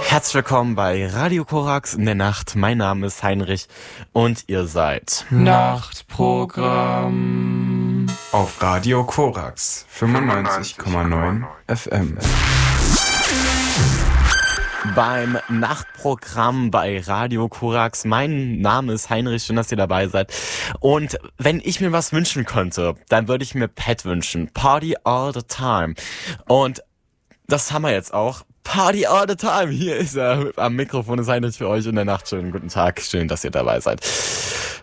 Herzlich willkommen bei Radio Korax in der Nacht. Mein Name ist Heinrich und ihr seid Nachtprogramm auf Radio Korax 95,9 FM. beim Nachtprogramm bei Radio Korax. Mein Name ist Heinrich, schön, dass ihr dabei seid. Und wenn ich mir was wünschen könnte, dann würde ich mir Pat wünschen. Party all the time. Und das haben wir jetzt auch. Party all the time. Hier ist er. Am Mikrofon ist Heinrich für euch in der Nacht. Schönen guten Tag. Schön, dass ihr dabei seid.